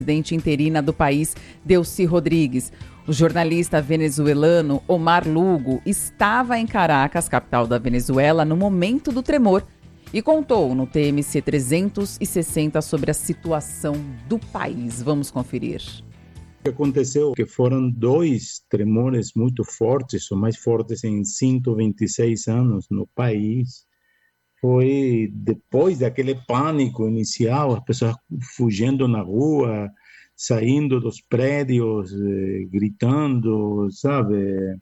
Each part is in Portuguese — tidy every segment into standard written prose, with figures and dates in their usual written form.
presidente interina do país, Delcy Rodrigues. O jornalista venezuelano Omar Lugo estava em Caracas, capital da Venezuela, no momento do tremor e contou no TMC 360 sobre a situação do país. Vamos conferir. O que aconteceu que foram 2 tremores muito fortes, os mais fortes em 126 anos no país. Foi depois daquele pânico inicial, as pessoas fugindo na rua, saindo dos prédios, gritando, sabe?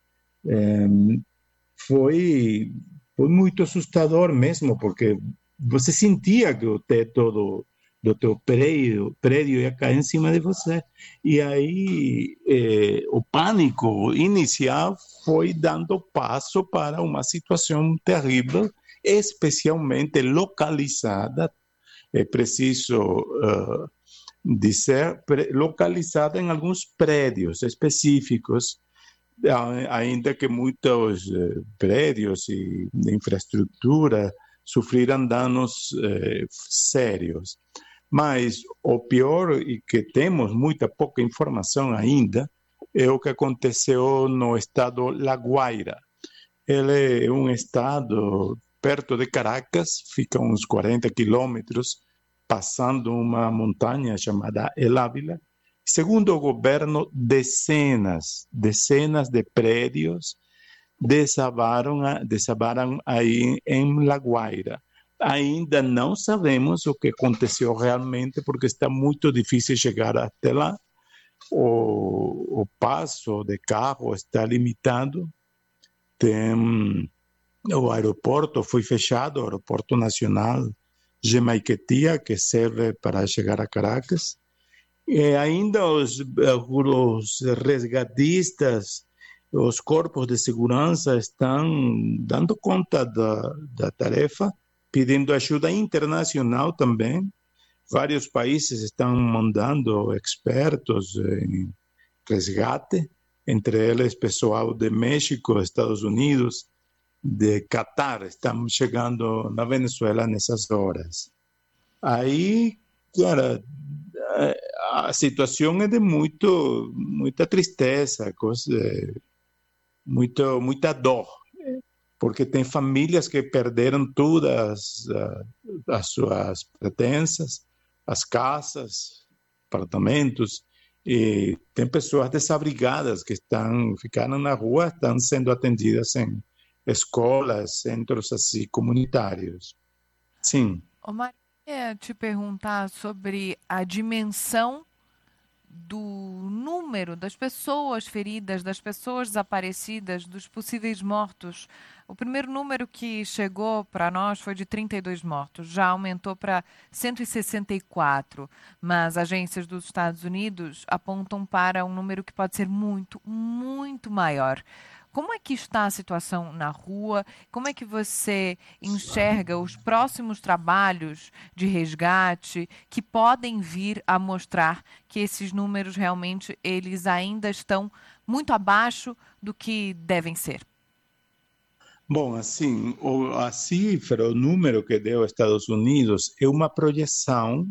Foi muito assustador mesmo, porque você sentia que o teto do teu prédio ia cair em cima de você. E aí o pânico inicial foi dando passo para uma situação terrível, especialmente localizada, é preciso dizer, localizada em alguns prédios específicos, ainda que muitos prédios e infraestrutura sofreram danos sérios. Mas o pior, e que temos muita pouca informação ainda, é o que aconteceu no estado La Guaira. Ele é um estado perto de Caracas, fica uns 40 quilômetros, passando uma montanha chamada El Ávila. Segundo o governo, dezenas de prédios desabaram aí em La Guaira. Ainda não sabemos o que aconteceu realmente, porque está muito difícil chegar até lá. O passo de carro está limitado. O aeroporto foi fechado, o aeroporto nacional de Maiquetía, que serve para chegar a Caracas. E ainda os resgatistas, os corpos de segurança estão dando conta da tarefa, pedindo ajuda internacional também. Vários países estão mandando expertos em resgate, entre eles pessoal de México, Estados Unidos, de Catar, estão chegando na Venezuela nessas horas. Aí, cara, a situação é de muita tristeza, muita dor, porque tem famílias que perderam todas as suas pertences, as casas, apartamentos, e tem pessoas desabrigadas que ficaram na rua, estão sendo atendidas em escolas, centros assim, comunitários. Sim. Omar, eu queria te perguntar sobre a dimensão do número das pessoas feridas, das pessoas desaparecidas, dos possíveis mortos. O primeiro número que chegou para nós foi de 32 mortos, já aumentou para 164, mas agências dos Estados Unidos apontam para um número que pode ser muito, muito maior. Como é que está a situação na rua? Como é que você enxerga os próximos trabalhos de resgate que podem vir a mostrar que esses números realmente eles ainda estão muito abaixo do que devem ser? Bom, assim, a cifra, o número que deu os Estados Unidos é uma projeção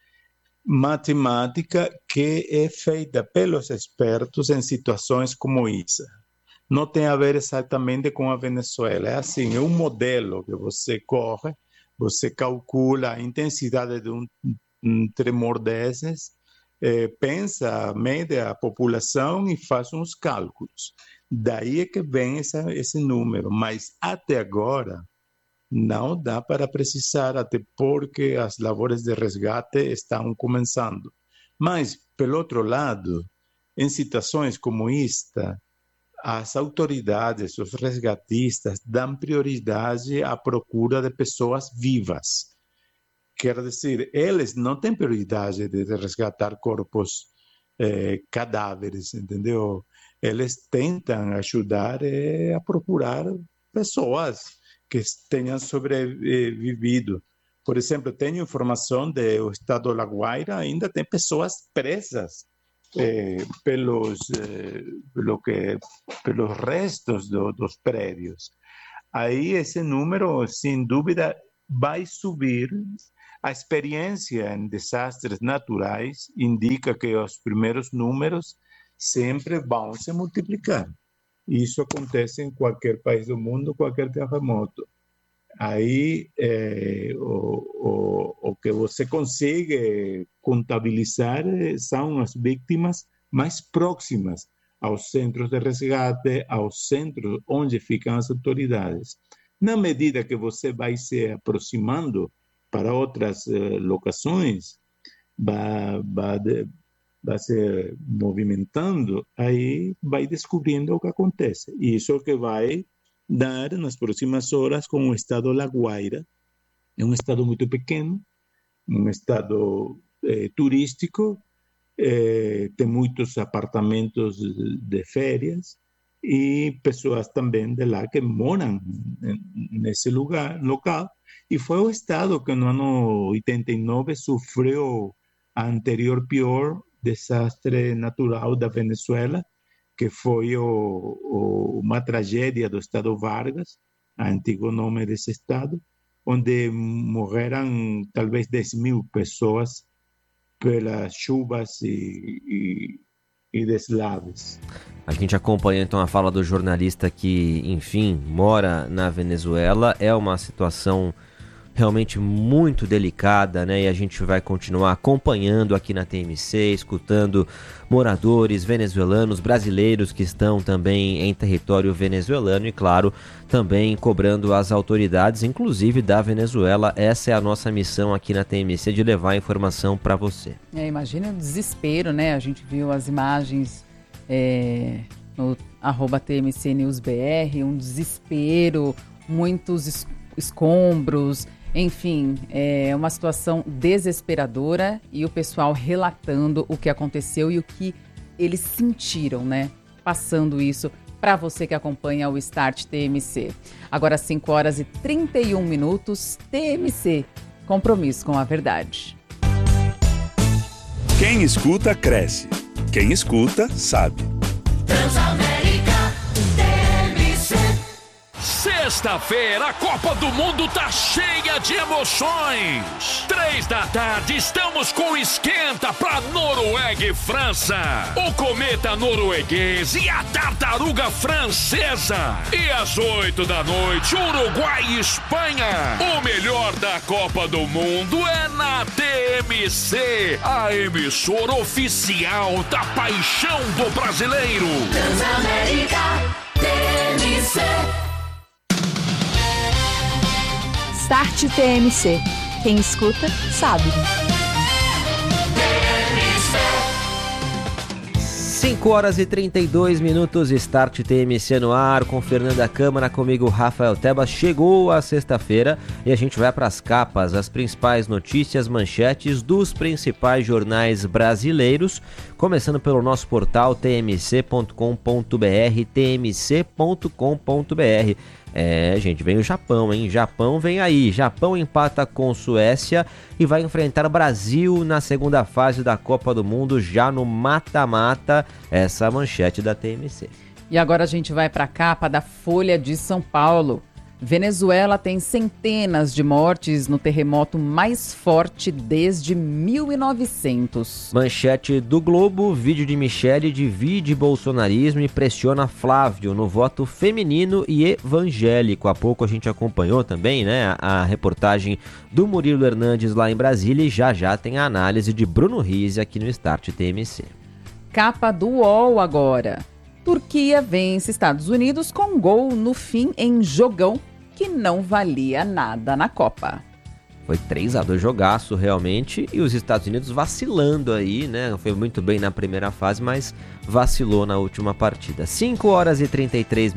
matemática que é feita pelos expertos em situações como essa. Não tem a ver exatamente com a Venezuela. É assim, é um modelo que você corre, você calcula a intensidade de um tremor desses, pensa, mede a população e faz uns cálculos. Daí é que vem esse número, mas até agora não dá para precisar, até porque as labores de resgate estão começando. Mas, pelo outro lado, em situações como esta, as autoridades, os resgatistas, dão prioridade à procura de pessoas vivas. Quer dizer, eles não têm prioridade de resgatar corpos, cadáveres, entendeu? Eles tentam ajudar a procurar pessoas que tenham sobrevivido. Por exemplo, tenho informação do estado do La Guaira, ainda tem pessoas presas pelos restos dos prédios. Aí esse número, sem dúvida, vai subir A experiência em desastres naturais indica que os primeiros números sempre vão se multiplicar. Isso acontece em qualquer país do mundo, qualquer terremoto. Aí, o que você consegue contabilizar são as vítimas mais próximas aos centros de resgate, aos centros onde ficam as autoridades. Na medida que você vai se aproximando para outras locações, vai se movimentando, aí vai descobrindo o que acontece. E isso é o que vai dar nas próximas horas com o estado La Guaira. É um estado muito pequeno, um estado turístico, tem muitos apartamentos de férias e pessoas também de lá que moram nesse local. E foi o estado que no ano 89 sofreu a anterior pior desastre natural da Venezuela, que foi uma tragédia do estado Vargas, antigo nome desse estado, onde morreram talvez 10.000 pessoas pelas chuvas e deslaves. A gente acompanha então a fala do jornalista que, enfim, mora na Venezuela. É uma situação realmente muito delicada, né? E a gente vai continuar acompanhando aqui na TMC, escutando moradores venezuelanos, brasileiros que estão também em território venezuelano e, claro, também cobrando as autoridades, inclusive da Venezuela. Essa é a nossa missão aqui na TMC, de levar a informação para você. Imagina o desespero, né? A gente viu as imagens no @TMCNewsBR, um desespero, muitos escombros. Enfim, é uma situação desesperadora e o pessoal relatando o que aconteceu e o que eles sentiram, né? Passando isso para você que acompanha o Start TMC. Agora 5h31, TMC, compromisso com a verdade. Quem escuta, cresce. Quem escuta, sabe. Transamérica TMC. Sexta-feira, a Copa do Mundo tá cheia de emoções. 15h, estamos com esquenta pra Noruega e França. O cometa norueguês e a tartaruga francesa. E às 20h, Uruguai e Espanha. O melhor da Copa do Mundo é na TMC, a emissora oficial da paixão do brasileiro. Transamérica TMC. Start TMC. Quem escuta, sabe. 5h32, Start TMC no ar, com Fernanda Câmara, comigo Rafael Tebas. Chegou a sexta-feira e a gente vai para as capas, as principais notícias, manchetes dos principais jornais brasileiros, começando pelo nosso portal tmc.com.br, tmc.com.br. Gente, vem o Japão, hein? Japão vem aí. Japão empata com Suécia e vai enfrentar o Brasil na segunda fase da Copa do Mundo, já no mata-mata. Essa é a manchete da TMC. E agora a gente vai para a capa da Folha de São Paulo. Venezuela tem centenas de mortes no terremoto mais forte desde 1900. Manchete do Globo: vídeo de Michele divide bolsonarismo e pressiona Flávio no voto feminino e evangélico. Há pouco a gente acompanhou também, né, a reportagem do Murilo Hernandes lá em Brasília, e já tem a análise de Bruno Rizzi aqui no Start TMC. Capa do UOL agora. Turquia vence Estados Unidos com gol no fim em jogão que não valia nada na Copa. Foi 3-2, jogaço realmente, e os Estados Unidos vacilando aí, né? Foi muito bem na primeira fase, mas vacilou na última partida. 5h33.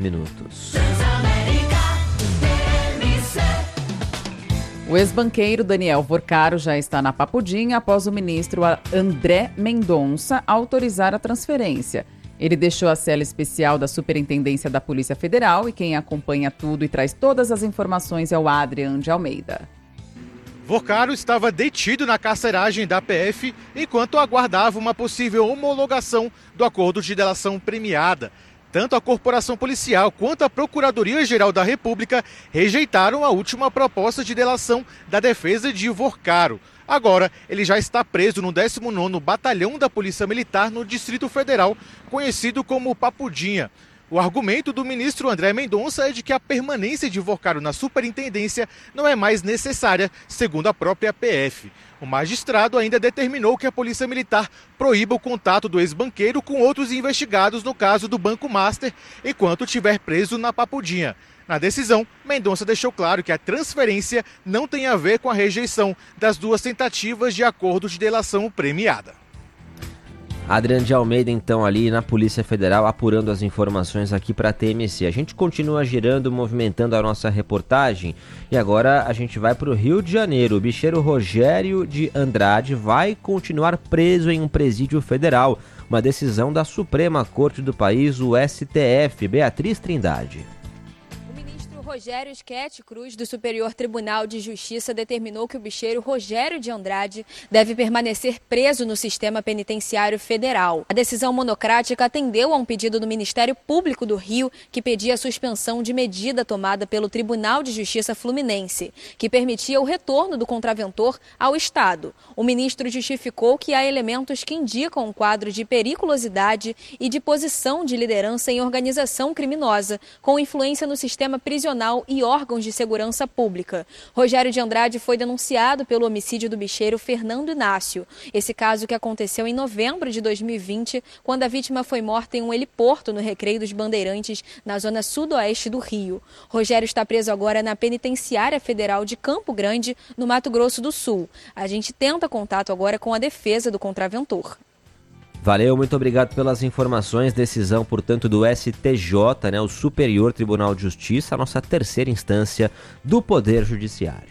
O ex-banqueiro Daniel Vorcaro já está na Papudinha após o ministro André Mendonça autorizar a transferência. Ele deixou a cela especial da Superintendência da Polícia Federal e quem acompanha tudo e traz todas as informações é o Adrian de Almeida. Vorcaro estava detido na carceragem da PF enquanto aguardava uma possível homologação do acordo de delação premiada. Tanto a Corporação Policial quanto a Procuradoria-Geral da República rejeitaram a última proposta de delação da defesa de Ivor Caro. Agora, ele já está preso no 19º Batalhão da Polícia Militar no Distrito Federal, conhecido como Papudinha. O argumento do ministro André Mendonça é de que a permanência de Ivor Caro na superintendência não é mais necessária, segundo a própria PF. O magistrado ainda determinou que a Polícia Militar proíba o contato do ex-banqueiro com outros investigados no caso do Banco Master, enquanto estiver preso na Papudinha. Na decisão, Mendonça deixou claro que a transferência não tem a ver com a rejeição das duas tentativas de acordo de delação premiada. Adriano de Almeida, então, ali na Polícia Federal, apurando as informações aqui para a TMC. A gente continua girando, movimentando a nossa reportagem e agora a gente vai para o Rio de Janeiro. O bicheiro Rogério de Andrade vai continuar preso em um presídio federal. Uma decisão da Suprema Corte do país, o STF. Beatriz Trindade. Rogério Schetti Cruz, do Superior Tribunal de Justiça, determinou que o bicheiro Rogério de Andrade deve permanecer preso no sistema penitenciário federal. A decisão monocrática atendeu a um pedido do Ministério Público do Rio, que pedia a suspensão de medida tomada pelo Tribunal de Justiça Fluminense, que permitia o retorno do contraventor ao Estado. O ministro justificou que há elementos que indicam um quadro de periculosidade e de posição de liderança em organização criminosa, com influência no sistema prisional e órgãos de segurança pública. Rogério de Andrade foi denunciado pelo homicídio do bicheiro Fernando Inácio. Esse caso que aconteceu em novembro de 2020, quando a vítima foi morta em um heliporto no Recreio dos Bandeirantes, na zona sudoeste do Rio. Rogério está preso agora na Penitenciária Federal de Campo Grande, no Mato Grosso do Sul. A gente tenta contato agora com a defesa do contraventor. Valeu, muito obrigado pelas informações. Decisão, portanto, do STJ, o Superior Tribunal de Justiça, a nossa terceira instância do Poder Judiciário.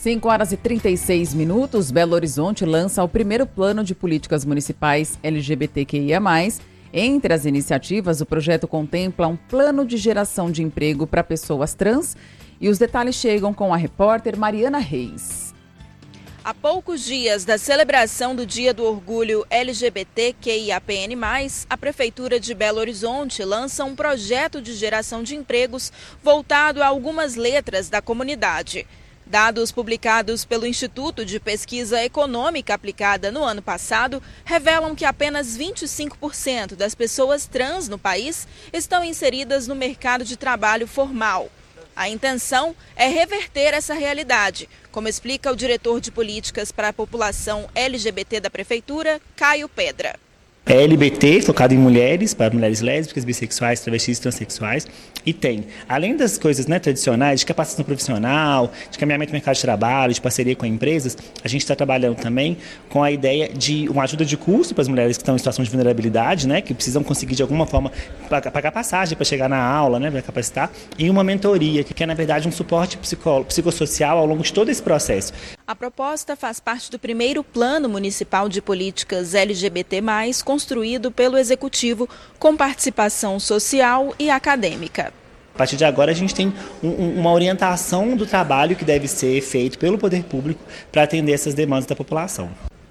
5h36, Belo Horizonte lança o primeiro plano de políticas municipais LGBTQIA+. Entre as iniciativas, o projeto contempla um plano de geração de emprego para pessoas trans e os detalhes chegam com a repórter Mariana Reis. Há poucos dias da celebração do Dia do Orgulho LGBTQIAPN+, a Prefeitura de Belo Horizonte lança um projeto de geração de empregos voltado a algumas letras da comunidade. Dados publicados pelo Instituto de Pesquisa Econômica Aplicada no ano passado revelam que apenas 25% das pessoas trans no país estão inseridas no mercado de trabalho formal. A intenção é reverter essa realidade, como explica o diretor de políticas para a população LGBT da Prefeitura, Caio Pedra. É LBT, focado em mulheres, para mulheres lésbicas, bissexuais, travestis, transexuais. E tem, além das coisas tradicionais, de capacitação profissional, de caminhamento no mercado de trabalho, de parceria com empresas, a gente está trabalhando também com a ideia de uma ajuda de custo para as mulheres que estão em situação de vulnerabilidade, que precisam conseguir de alguma forma pagar passagem para chegar na aula, para capacitar, e uma mentoria, que é na verdade um suporte psicossocial ao longo de todo esse processo. A proposta faz parte do primeiro Plano Municipal de Políticas LGBT+, construído pelo Executivo, com participação social e acadêmica. A partir de agora, a gente tem uma orientação do trabalho que deve ser feito pelo poder público para atender essas demandas da população.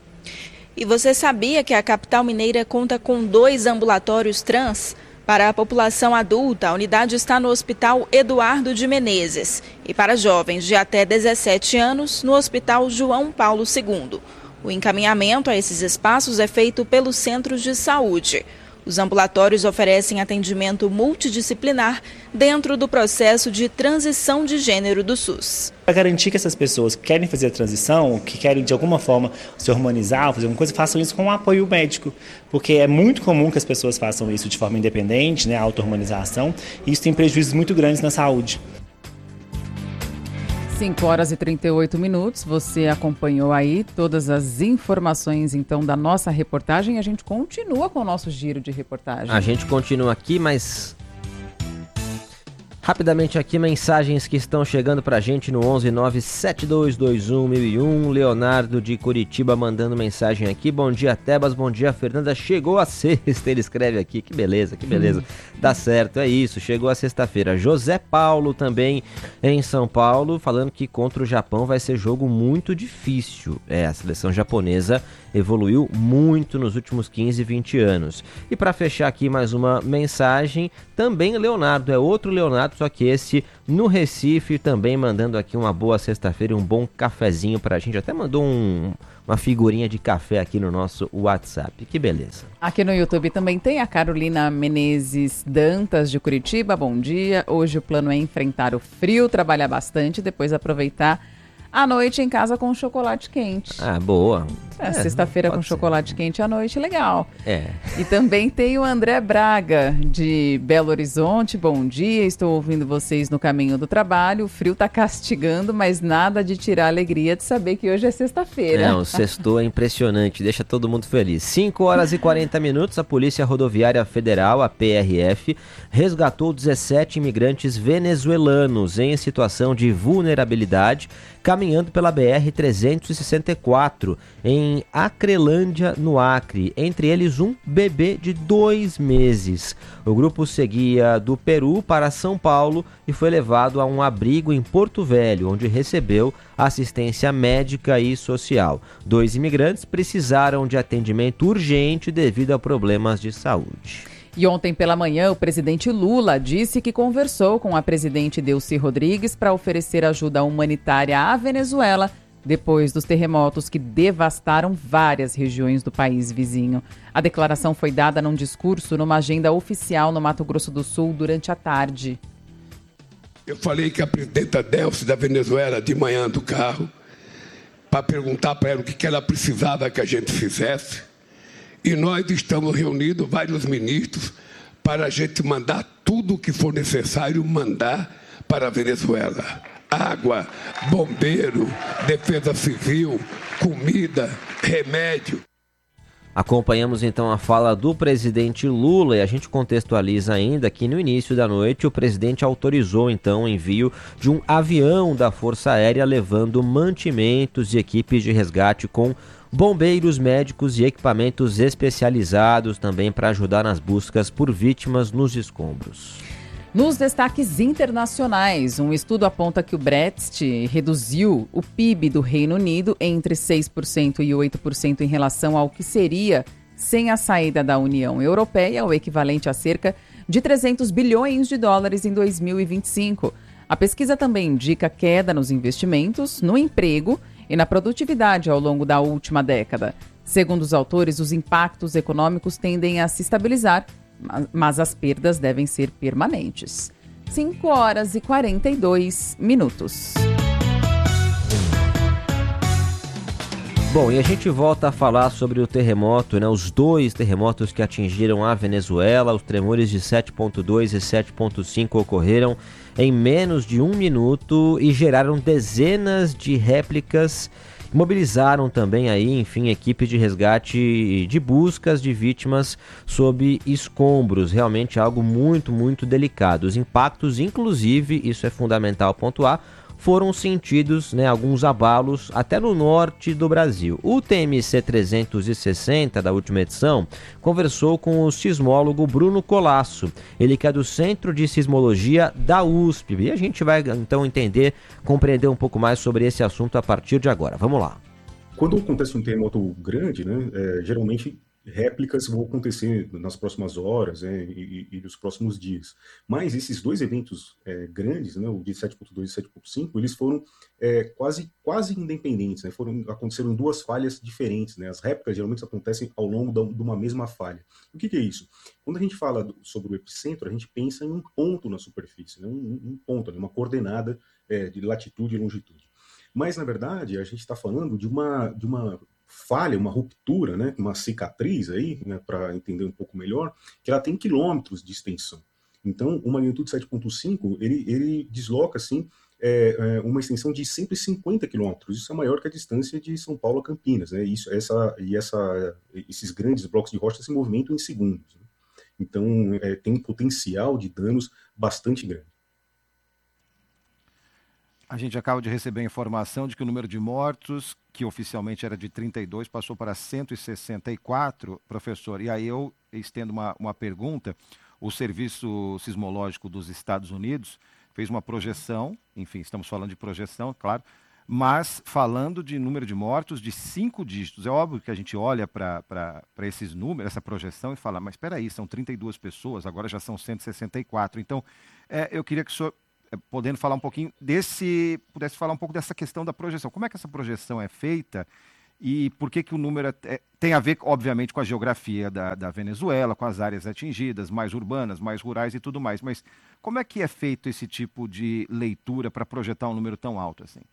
E você sabia que a capital mineira conta com 2 ambulatórios trans? Para a população adulta, a unidade está no Hospital Eduardo de Menezes e para jovens de até 17 anos, no Hospital João Paulo II. O encaminhamento a esses espaços é feito pelos centros de saúde. Os ambulatórios oferecem atendimento multidisciplinar dentro do processo de transição de gênero do SUS. Para garantir que essas pessoas que querem fazer a transição, que querem de alguma forma se hormonizar, fazer alguma coisa, façam isso com um apoio médico, porque é muito comum que as pessoas façam isso de forma independente, a auto-hormonização, e isso tem prejuízos muito grandes na saúde. 5h38, você acompanhou aí todas as informações então da nossa reportagem e a gente continua com o nosso giro de reportagem. A gente continua aqui, mas rapidamente aqui, mensagens que estão chegando pra gente no 11972211001. Leonardo de Curitiba mandando mensagem aqui. Bom dia, Tebas. Bom dia, Fernanda. Chegou a sexta, ele escreve aqui. Que beleza, que beleza. Tá certo, é isso. Chegou a sexta-feira. José Paulo também em São Paulo, falando que contra o Japão vai ser jogo muito difícil. A seleção japonesa evoluiu muito nos últimos 15, 20 anos. E para fechar aqui mais uma mensagem, também Leonardo, é outro Leonardo, só que esse no Recife, também mandando aqui uma boa sexta-feira e um bom cafezinho pra gente. Até mandou uma figurinha de café aqui no nosso WhatsApp. Que beleza. Aqui no YouTube também tem a Carolina Menezes Dantas, de Curitiba. Bom dia. Hoje o plano é enfrentar o frio, trabalhar bastante e depois aproveitar a noite em casa com chocolate quente. Ah, boa. Sexta-feira com chocolate quente à noite, legal. É. E também tem o André Braga, de Belo Horizonte. Bom dia, estou ouvindo vocês no caminho do trabalho. O frio tá castigando, mas nada de tirar a alegria de saber que hoje é sexta-feira. Não, sextou é impressionante, deixa todo mundo feliz. 5 horas e 40 minutos, a Polícia Rodoviária Federal, a PRF, resgatou 17 imigrantes venezuelanos em situação de vulnerabilidade, caminhando pela BR-364, em Acrelândia, no Acre, entre eles um bebê de 2 meses. O grupo seguia do Peru para São Paulo e foi levado a um abrigo em Porto Velho, onde recebeu assistência médica e social. 2 imigrantes precisaram de atendimento urgente devido a problemas de saúde. E ontem pela manhã, o presidente Lula disse que conversou com a presidente Delcy Rodrigues para oferecer ajuda humanitária à Venezuela depois dos terremotos que devastaram várias regiões do país vizinho. A declaração foi dada num discurso numa agenda oficial no Mato Grosso do Sul durante a tarde. Eu falei que a presidenta Delcy da Venezuela de manhã do carro para perguntar para ela o que ela precisava que a gente fizesse. E nós estamos reunidos, vários ministros, para a gente mandar tudo o que for necessário mandar para a Venezuela. Água, bombeiro, defesa civil, comida, remédio. Acompanhamos então a fala do presidente Lula e a gente contextualiza ainda que no início da noite o presidente autorizou então o envio de um avião da Força Aérea levando mantimentos e equipes de resgate com bombeiros, médicos e equipamentos especializados também para ajudar nas buscas por vítimas nos escombros. Nos destaques internacionais, um estudo aponta que o Brexit reduziu o PIB do Reino Unido entre 6% e 8% em relação ao que seria sem a saída da União Europeia, o equivalente a cerca de 300 bilhões de dólares em 2025. A pesquisa também indica queda nos investimentos, no emprego e na produtividade ao longo da última década. Segundo os autores, os impactos econômicos tendem a se estabilizar, mas as perdas devem ser permanentes. 5 horas e 42 minutos. Bom, e a gente volta a falar sobre o terremoto, né? Os 2 terremotos que atingiram a Venezuela, os tremores de 7.2 e 7.5 ocorreram em menos de 1 minuto e geraram dezenas de réplicas. Mobilizaram também aí, enfim, equipe de resgate de buscas de vítimas sob escombros. Realmente algo muito, muito delicado. Os impactos, inclusive, isso é fundamental pontuar, foram sentidos, né, alguns abalos até no norte do Brasil. O TMC 360 da última edição conversou com o sismólogo Bruno Colasso, ele que é do Centro de Sismologia da USP. E a gente vai então compreender um pouco mais sobre esse assunto a partir de agora. Vamos lá. Quando acontece um terremoto grande, né, geralmente réplicas vão acontecer nas próximas horas e nos próximos dias. Mas esses 2 eventos grandes, né, o de 7.2 e 7.5, eles foram quase independentes, né, aconteceram em 2 falhas diferentes. Né, as réplicas geralmente acontecem ao longo de uma mesma falha. O que é isso? Quando a gente fala sobre o epicentro, a gente pensa em um ponto na superfície, né, um ponto, né, uma coordenada de latitude e longitude. Mas, na verdade, a gente está falando de uma falha, uma ruptura, né, uma cicatriz aí, né, para entender um pouco melhor, que ela tem quilômetros de extensão. Então, uma magnitude 7.5, ele desloca, assim, uma extensão de 150 quilômetros. Isso é maior que a distância de São Paulo a Campinas, né? Esses grandes blocos de rocha se movimentam em segundos. Né? Então, tem um potencial de danos bastante grande. A gente acaba de receber a informação de que o número de mortos, que oficialmente era de 32, passou para 164, professor. E aí eu estendo uma pergunta. O Serviço Sismológico dos Estados Unidos fez uma projeção, enfim, estamos falando de projeção, claro, mas falando de número de mortos de 5 dígitos. É óbvio que a gente olha para esses números, essa projeção, e fala, mas espera aí, são 32 pessoas, agora já são 164. Então, eu queria que o senhor, podendo falar um pouquinho pudesse falar um pouco dessa questão da projeção. Como é que essa projeção é feita e por que o número tem a ver, obviamente, com a geografia da Venezuela, com as áreas atingidas, mais urbanas, mais rurais e tudo mais. Mas como é que é feito esse tipo de leitura para projetar um número tão alto assim?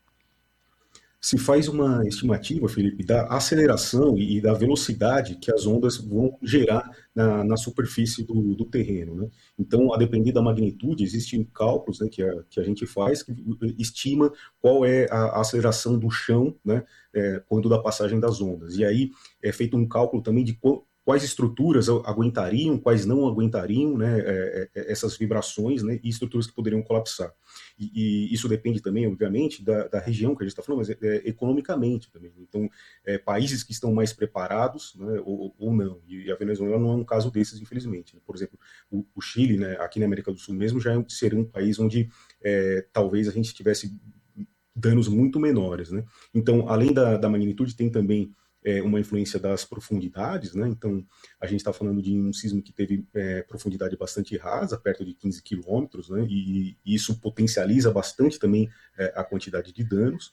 Se faz uma estimativa, Felipe, da aceleração e da velocidade que as ondas vão gerar na superfície do terreno, né? Então, a depender da magnitude, existem cálculos, né, que a gente faz, que estima qual é a aceleração do chão, né, quando da passagem das ondas. E aí é feito um cálculo também de quais estruturas aguentariam, quais não aguentariam, né, essas vibrações, né, e estruturas que poderiam colapsar. E isso depende também, obviamente, da região que a gente está falando, mas economicamente também. Então, países que estão mais preparados, né, ou não. E a Venezuela não é um caso desses, infelizmente. Por exemplo, o Chile, né, aqui na América do Sul mesmo, já seria um país onde talvez a gente tivesse danos muito menores, né? Então, além da magnitude, tem também uma influência das profundidades, né? Então, a gente está falando de um sismo que teve profundidade bastante rasa, perto de 15 quilômetros, né? E isso potencializa bastante também a quantidade de danos.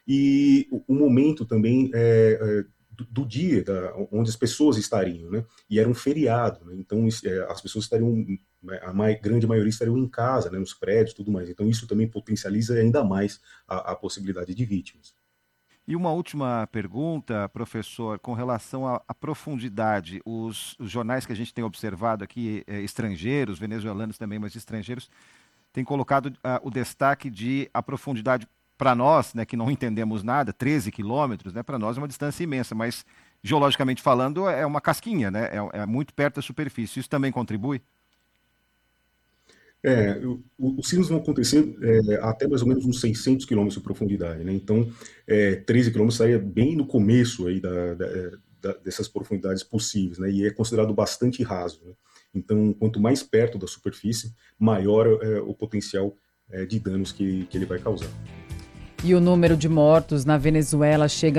E o momento também do dia, onde as pessoas estariam, né? E era um feriado, né? Então as pessoas estariam, a grande maioria estariam em casa, né? Nos prédios e tudo mais. Então, isso também potencializa ainda mais a possibilidade de vítimas. E uma última pergunta, professor, com relação à profundidade. Os jornais que a gente tem observado aqui, estrangeiros, venezuelanos também, mas estrangeiros, têm colocado o destaque de a profundidade para nós, né, que não entendemos nada, 13 quilômetros, né, para nós é uma distância imensa, mas geologicamente falando é uma casquinha, né, é muito perto da superfície. Isso também contribui? Os sismos vão acontecer até mais ou menos uns 600 quilômetros de profundidade, né? Então, 13 quilômetros estaria bem no começo aí dessas profundidades possíveis, né? E é considerado bastante raso, né? Então, quanto mais perto da superfície, maior o potencial de danos que ele vai causar. E o número de mortos na Venezuela chega a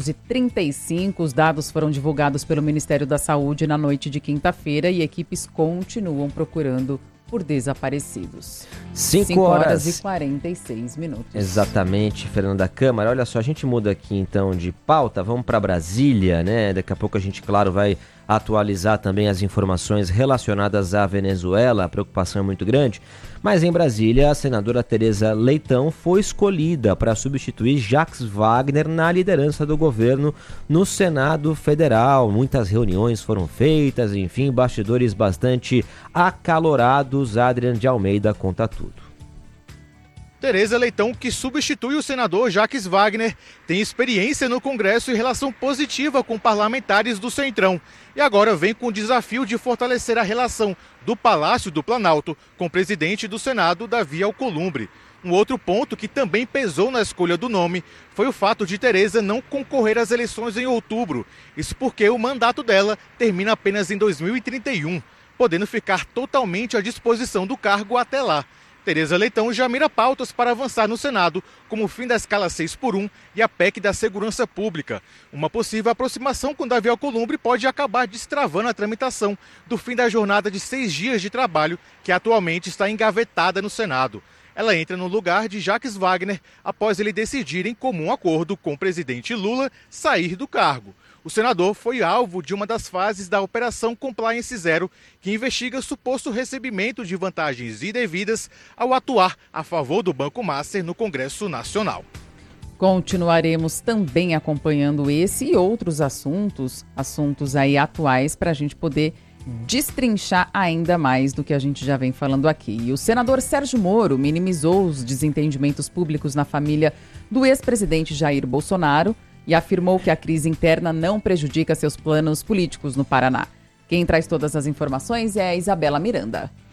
235. Os dados foram divulgados pelo Ministério da Saúde na noite de quinta-feira e equipes continuam procurando por desaparecidos. 5 horas e 46 minutos. Exatamente, Fernanda Câmara. Olha só, a gente muda aqui então de pauta, vamos para Brasília, né? Daqui a pouco a gente, claro, vai atualizar também as informações relacionadas à Venezuela, a preocupação é muito grande. Mas em Brasília, a senadora Tereza Leitão foi escolhida para substituir Jacques Wagner na liderança do governo no Senado Federal. Muitas reuniões foram feitas, enfim, bastidores bastante acalorados. Adrian de Almeida conta tudo. Tereza Leitão, que substitui o senador Jacques Wagner, tem experiência no Congresso e relação positiva com parlamentares do Centrão. E agora vem com o desafio de fortalecer a relação do Palácio do Planalto com o presidente do Senado, Davi Alcolumbre. Um outro ponto que também pesou na escolha do nome foi o fato de Tereza não concorrer às eleições em outubro. Isso porque o mandato dela termina apenas em 2031, podendo ficar totalmente à disposição do cargo até lá. Tereza Leitão já mira pautas para avançar no Senado, como o fim da escala 6x1 e a PEC da segurança pública. Uma possível aproximação com Davi Alcolumbre pode acabar destravando a tramitação do fim da jornada de 6 dias de trabalho, que atualmente está engavetada no Senado. Ela entra no lugar de Jacques Wagner após ele decidir, em comum acordo com o presidente Lula, sair do cargo. O senador foi alvo de uma das fases da Operação Compliance Zero, que investiga suposto recebimento de vantagens indevidas ao atuar a favor do Banco Master no Congresso Nacional. Continuaremos também acompanhando esse e outros assuntos aí atuais, para a gente poder destrinchar ainda mais do que a gente já vem falando aqui. E o senador Sérgio Moro minimizou os desentendimentos públicos na família do ex-presidente Jair Bolsonaro e afirmou que a crise interna não prejudica seus planos políticos no Paraná. Quem traz todas as informações é a Isabela Miranda.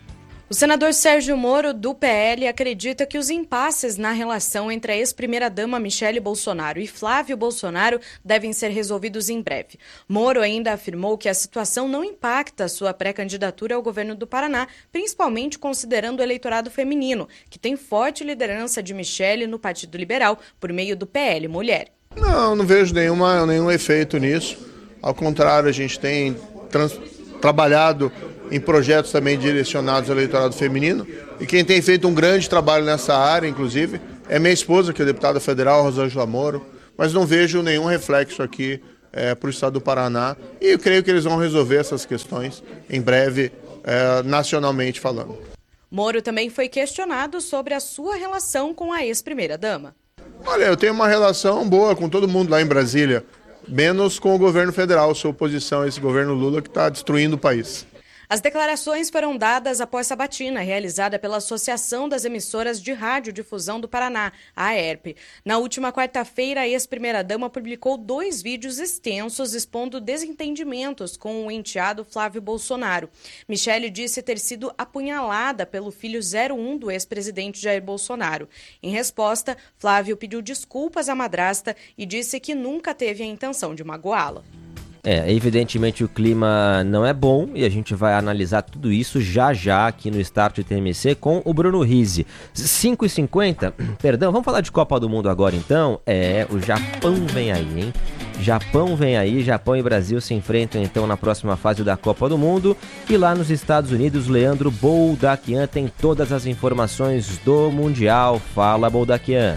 O senador Sérgio Moro, do PL, acredita que os impasses na relação entre a ex-primeira-dama Michele Bolsonaro e Flávio Bolsonaro devem ser resolvidos em breve. Moro ainda afirmou que a situação não impacta sua pré-candidatura ao governo do Paraná, principalmente considerando o eleitorado feminino, que tem forte liderança de Michele no Partido Liberal por meio do PL Mulher. Não vejo nenhum efeito nisso. Ao contrário, a gente tem trabalhado em projetos também direcionados ao eleitorado feminino. E quem tem feito um grande trabalho nessa área, inclusive, é minha esposa, que é deputada federal, Rosângela Moro. Mas não vejo nenhum reflexo aqui para o estado do Paraná. E eu creio que eles vão resolver essas questões em breve, nacionalmente falando. Moro também foi questionado sobre a sua relação com a ex-primeira-dama. Olha, eu tenho uma relação boa com todo mundo lá em Brasília, menos com o governo federal, sua oposição a esse governo Lula que está destruindo o país. As declarações foram dadas após sabatina realizada pela Associação das Emissoras de Radiodifusão do Paraná, a AERP. Na última quarta-feira, a ex-primeira-dama publicou 2 vídeos extensos expondo desentendimentos com o enteado Flávio Bolsonaro. Michele disse ter sido apunhalada pelo filho 01 do ex-presidente Jair Bolsonaro. Em resposta, Flávio pediu desculpas à madrasta e disse que nunca teve a intenção de magoá-la. Evidentemente o clima não é bom e a gente vai analisar tudo isso já aqui no Start TMC com o Bruno Rizzi. 5h50, perdão, vamos falar de Copa do Mundo agora então? O Japão vem aí, hein? Japão vem aí, Japão e Brasil se enfrentam então na próxima fase da Copa do Mundo. E lá nos Estados Unidos, Leandro Boldaquian tem todas as informações do Mundial. Fala, Boldaquian.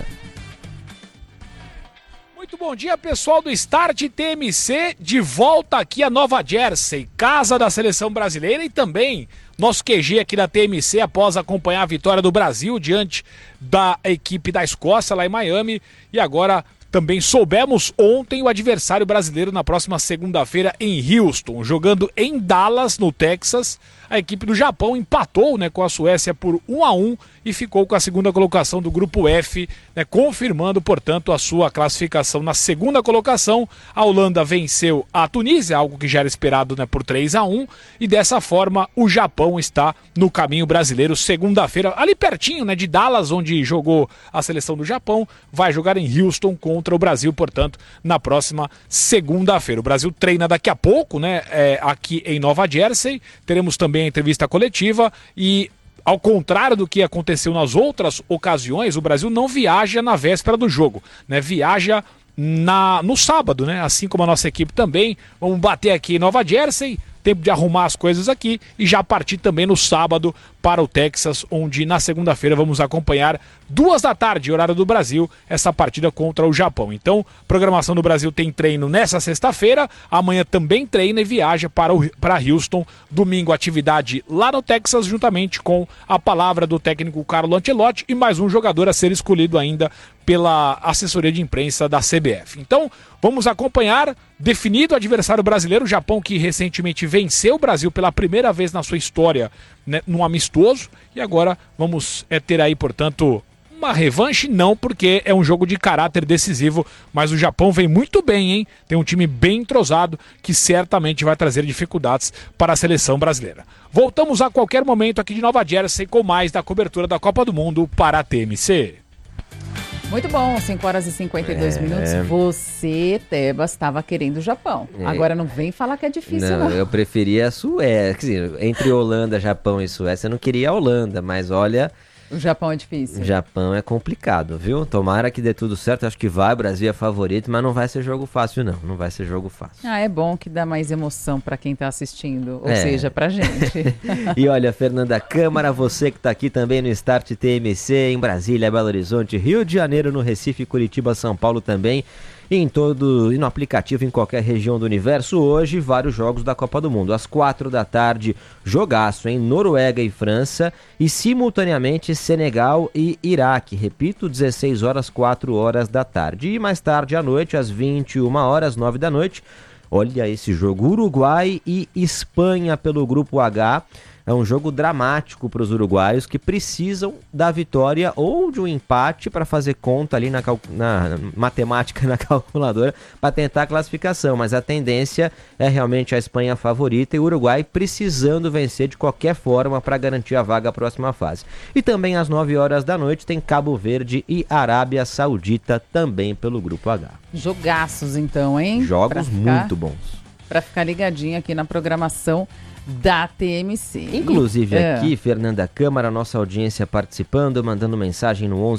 Muito bom dia, pessoal do Start TMC, de volta aqui a Nova Jersey, casa da seleção brasileira e também nosso QG aqui da TMC após acompanhar a vitória do Brasil diante da equipe da Escócia lá em Miami. E agora também soubemos ontem o adversário brasileiro na próxima segunda-feira em Houston, jogando em Dallas, no Texas. A equipe do Japão empatou, com a Suécia por 1-1 e ficou com a segunda colocação do grupo F, confirmando, portanto, a sua classificação na segunda colocação. A Holanda venceu a Tunísia, algo que já era esperado, por 3-1, e dessa forma o Japão está no caminho brasileiro segunda-feira, ali pertinho, de Dallas, onde jogou a seleção do Japão, vai jogar em Houston contra o Brasil, portanto, na próxima segunda-feira. O Brasil treina daqui a pouco, aqui em Nova Jersey. Teremos também a entrevista coletiva e, ao contrário do que aconteceu nas outras ocasiões, o Brasil não viaja na véspera do jogo, viaja no sábado, assim como a nossa equipe também. Vamos bater aqui em Nova Jersey, tempo de arrumar as coisas aqui e já partir também no sábado para o Texas, onde na segunda-feira vamos acompanhar 14h, horário do Brasil, essa partida contra o Japão. Então, programação do Brasil tem treino nessa sexta-feira, amanhã também treina e viaja para Houston, domingo atividade lá no Texas, juntamente com a palavra do técnico Carlo Ancelotti e mais um jogador a ser escolhido ainda pela assessoria de imprensa da CBF. Então, vamos acompanhar, definido o adversário brasileiro, o Japão, que recentemente venceu o Brasil pela primeira vez na sua história, num amistoso, e agora vamos ter aí, portanto, uma revanche, não, porque é um jogo de caráter decisivo, mas o Japão vem muito bem, hein? Tem um time bem entrosado que certamente vai trazer dificuldades para a seleção brasileira. Voltamos a qualquer momento aqui de Nova Jersey com mais da cobertura da Copa do Mundo para a TMC. Muito bom, 5h52. Você, Tebas, estava querendo o Japão. Agora não vem falar que é difícil, não. Eu preferia a Suécia. Entre Holanda, Japão e Suécia, eu não queria a Holanda, mas olha... O Japão é difícil. O Japão é complicado, viu? Tomara que dê tudo certo. Acho que vai, o Brasil é favorito, mas não vai ser jogo fácil, não. Não vai ser jogo fácil. É bom que dá mais emoção para quem tá assistindo, ou seja, pra gente. E olha, Fernanda Câmara, você que tá aqui também no Start TMC, em Brasília, Belo Horizonte, Rio de Janeiro, no Recife, Curitiba, São Paulo também. E no aplicativo em qualquer região do universo, hoje vários jogos da Copa do Mundo. Às 4h, jogaço em Noruega e França e simultaneamente Senegal e Iraque. Repito, 16h, 4h. E mais tarde à noite, às 21h, 9h, olha esse jogo, Uruguai e Espanha pelo grupo H. É um jogo dramático para os uruguaios que precisam da vitória ou de um empate para fazer conta ali na matemática, na calculadora, para tentar a classificação. Mas a tendência é realmente a Espanha favorita e o Uruguai precisando vencer de qualquer forma para garantir a vaga à próxima fase. E também às 9 horas da noite tem Cabo Verde e Arábia Saudita também pelo Grupo H. Jogaços então, hein? Jogos muito bons. Para ficar ligadinho aqui na programação da TMC. Inclusive aqui, Fernanda Câmara, nossa audiência participando, mandando mensagem no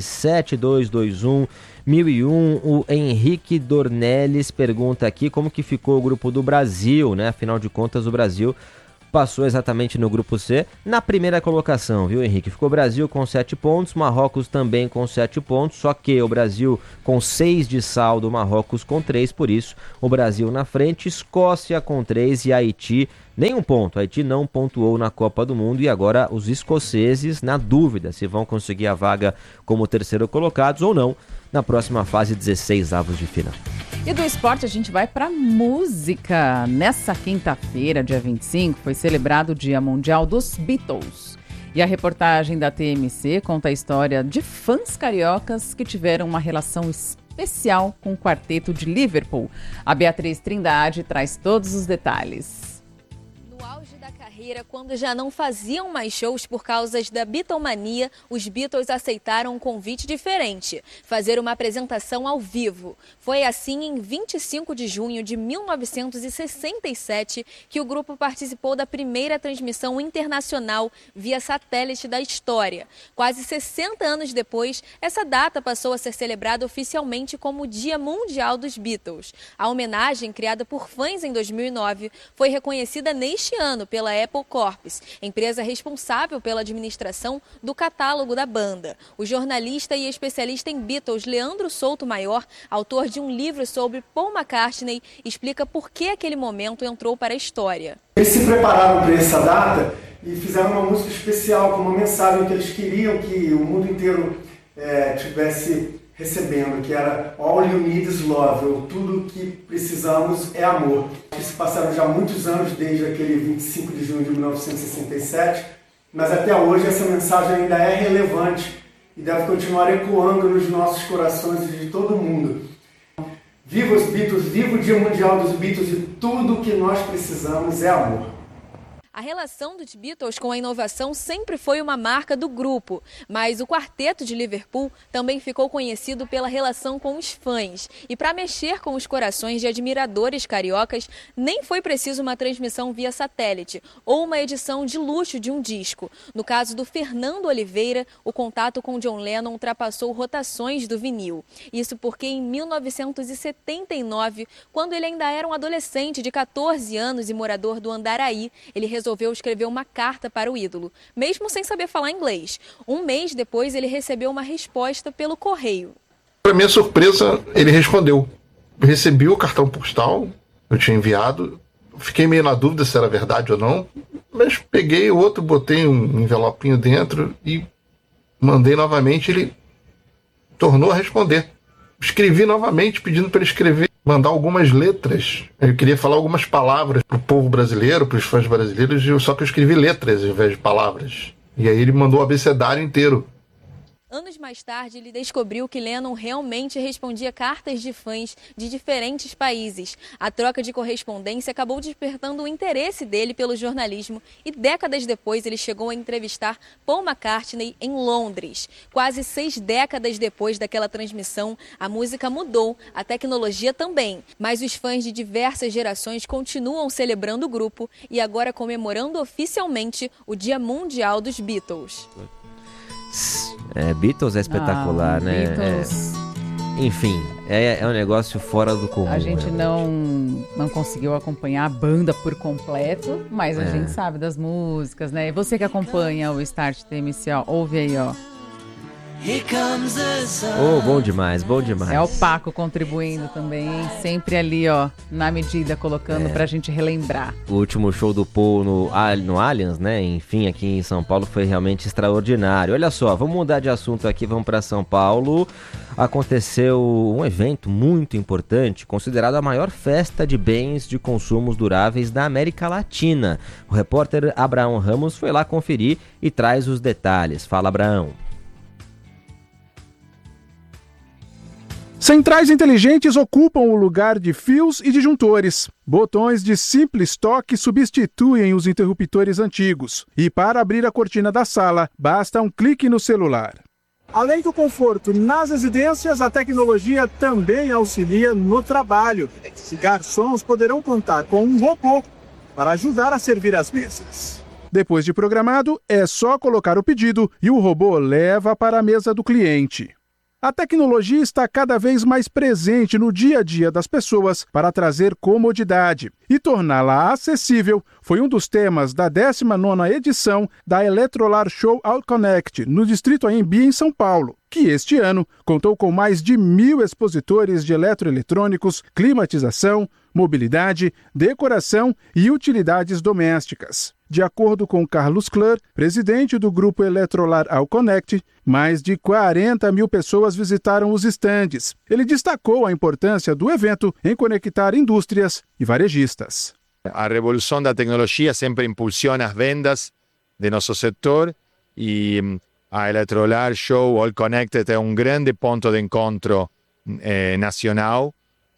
1197221 1001. O Henrique Dornelles pergunta aqui como que ficou o grupo do Brasil, né? Afinal de contas, o Brasil passou exatamente no grupo C, na primeira colocação, viu, Henrique? Ficou o Brasil com 7 pontos, Marrocos também com 7 pontos, só que o Brasil com 6 de saldo, Marrocos com 3, por isso o Brasil na frente, Escócia com 3 e Haiti nenhum ponto. Haiti não pontuou na Copa do Mundo e agora os escoceses na dúvida se vão conseguir a vaga como terceiro colocados ou não na próxima fase, 16 avos de final. E do esporte a gente vai para música. Nessa quinta-feira, dia 25, foi celebrado o Dia Mundial dos Beatles. E a reportagem da TMC conta a história de fãs cariocas que tiveram uma relação especial com o quarteto de Liverpool. A Beatriz Trindade traz todos os detalhes. Quando já não faziam mais shows por causa da Beatlemania, os Beatles aceitaram um convite diferente, fazer uma apresentação ao vivo. Foi assim em 25 de junho de 1967 que o grupo participou da primeira transmissão internacional via satélite da história. Quase 60 anos depois, essa data passou a ser celebrada oficialmente como o Dia Mundial dos Beatles. A homenagem, criada por fãs em 2009, foi reconhecida neste ano pela Apple Corps, empresa responsável pela administração do catálogo da banda. O jornalista e especialista em Beatles, Leandro Souto Maior, autor de um livro sobre Paul McCartney, explica por que aquele momento entrou para a história. Eles se prepararam para essa data e fizeram uma música especial com uma mensagem que eles queriam que o mundo inteiro tivesse recebendo, que era All You Need Is Love, ou tudo que precisamos é amor. Que se passaram já muitos anos desde aquele 25 de junho de 1967, mas até hoje essa mensagem ainda é relevante e deve continuar ecoando nos nossos corações e de todo mundo. Viva os Beatles, viva o Dia Mundial dos Beatles e tudo que nós precisamos é amor. A relação dos Beatles com a inovação sempre foi uma marca do grupo, mas o quarteto de Liverpool também ficou conhecido pela relação com os fãs. E para mexer com os corações de admiradores cariocas, nem foi preciso uma transmissão via satélite ou uma edição de luxo de um disco. No caso do Fernando Oliveira, o contato com John Lennon ultrapassou rotações do vinil. Isso porque em 1979, quando ele ainda era um adolescente de 14 anos e morador do Andaraí, ele resolveu escrever uma carta para o ídolo, mesmo sem saber falar inglês. Um mês depois, ele recebeu uma resposta pelo correio. Para minha surpresa, ele respondeu. Eu recebi o cartão postal, eu tinha enviado, fiquei meio na dúvida se era verdade ou não, mas peguei o outro, botei um envelopinho dentro e mandei novamente, ele tornou a responder. Escrevi novamente pedindo para ele escrever, mandar algumas letras. Eu queria falar algumas palavras para o povo brasileiro, para os fãs brasileiros, só que eu escrevi letras ao invés de palavras. E aí ele mandou o abecedário inteiro. Anos mais tarde, ele descobriu que Lennon realmente respondia cartas de fãs de diferentes países. A troca de correspondência acabou despertando o interesse dele pelo jornalismo e décadas depois ele chegou a entrevistar Paul McCartney em Londres. Quase 6 décadas depois daquela transmissão, a música mudou, a tecnologia também. Mas os fãs de diversas gerações continuam celebrando o grupo e agora comemorando oficialmente o Dia Mundial dos Beatles. Beatles é espetacular, né? Beatles. Enfim, é um negócio fora do comum. A gente não conseguiu acompanhar a banda por completo, mas a gente sabe das músicas, né? E você que acompanha o Start TMC, ó, ouve aí, ó. Here comes the sun. Oh, bom demais, bom demais. É o Paco contribuindo também, hein? Sempre ali, ó, na medida, colocando pra gente relembrar. O último show do Paul no Allianz, né? Enfim, aqui em São Paulo foi realmente extraordinário. Olha só, vamos mudar de assunto aqui, vamos para São Paulo. Aconteceu um evento muito importante, considerado a maior festa de bens de consumos duráveis da América Latina. O repórter Abraão Ramos foi lá conferir e traz os detalhes. Fala, Abraão. Centrais inteligentes ocupam o lugar de fios e disjuntores. Botões de simples toque substituem os interruptores antigos. E para abrir a cortina da sala, basta um clique no celular. Além do conforto nas residências, a tecnologia também auxilia no trabalho. Garçons poderão contar com um robô para ajudar a servir as mesas. Depois de programado, é só colocar o pedido e o robô leva para a mesa do cliente. A tecnologia está cada vez mais presente no dia a dia das pessoas para trazer comodidade. E torná-la acessível foi um dos temas da 19ª edição da Eletrolar Show All Connect, no Distrito AMB, em São Paulo, que este ano contou com mais de 1.000 expositores de eletroeletrônicos, climatização, mobilidade, decoração e utilidades domésticas. De acordo com Carlos Kler, presidente do grupo Eletrolar All Connect, mais de 40.000 pessoas visitaram os estandes. Ele destacou a importância do evento em conectar indústrias e varejistas. A revolução da tecnologia sempre impulsiona as vendas de nosso setor e a Eletrolar Show All Connected é um grande ponto de encontro nacional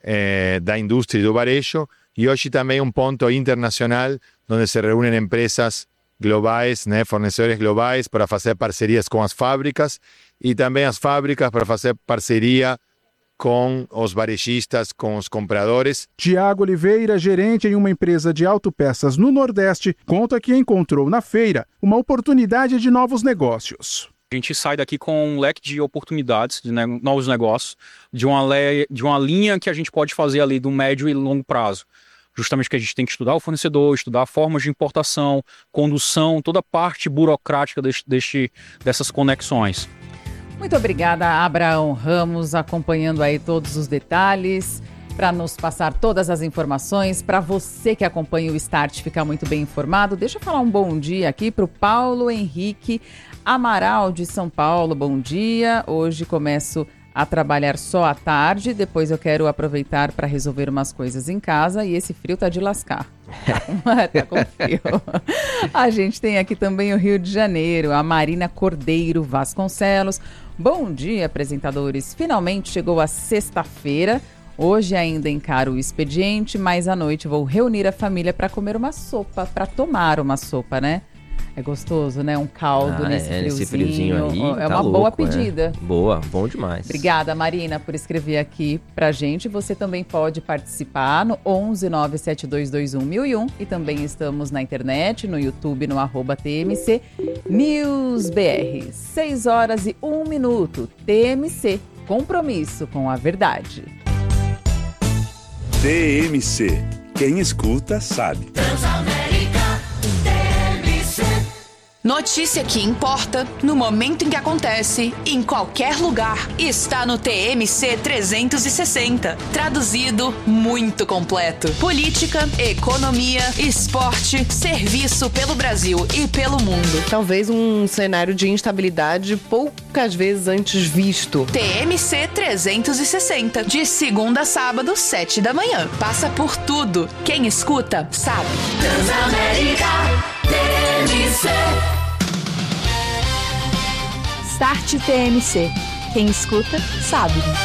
da indústria e do varejo, e hoje também um ponto internacional onde se reúnem empresas globais, fornecedores globais, para fazer parcerias com as fábricas e também as fábricas para fazer parceria com os varejistas, com os compradores. Tiago Oliveira, gerente em uma empresa de autopeças no Nordeste, conta que encontrou na feira uma oportunidade de novos negócios. A gente sai daqui com um leque de oportunidades, de novos negócios, de uma linha que a gente pode fazer ali do médio e longo prazo. Justamente que a gente tem que estudar o fornecedor, estudar formas de importação, condução, toda a parte burocrática dessas conexões. Muito obrigada, Abraão Ramos, acompanhando aí todos os detalhes, para nos passar todas as informações. Para você que acompanha o Start ficar muito bem informado, deixa eu falar um bom dia aqui para o Paulo Henrique Amaral, de São Paulo. Bom dia, hoje começo a trabalhar só à tarde, depois eu quero aproveitar para resolver umas coisas em casa e esse frio tá de lascar. Tá com frio. A gente tem aqui também o Rio de Janeiro, a Marina Cordeiro Vasconcelos. Bom dia, apresentadores. Finalmente chegou a sexta-feira. Hoje ainda encaro o expediente, mas à noite vou reunir a família para comer uma sopa, para tomar uma sopa, né? É gostoso, né? Um caldo nesse friozinho aí, é tá uma louco, boa pedida. Boa, bom demais. Obrigada, Marina, por escrever aqui pra gente. Você também pode participar no 11 97221 1001 e também estamos na internet, no YouTube, no @TMC News BR. 6h01. TMC, compromisso com a verdade. TMC, quem escuta sabe. Notícia que importa, no momento em que acontece, em qualquer lugar, está no TMC 360. Traduzido, muito completo. Política, economia, esporte, serviço pelo Brasil e pelo mundo. Talvez um cenário de instabilidade poucas vezes antes visto. TMC 360, de segunda a sábado, 7h. Passa por tudo. Quem escuta, sabe. Transamérica TMC. Start TMC. Quem escuta, sabe.